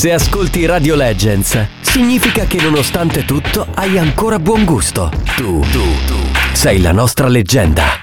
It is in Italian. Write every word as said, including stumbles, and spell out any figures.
Se ascolti Radio Legends, significa che nonostante tutto hai ancora buon gusto. Tu, tu, tu sei la nostra leggenda.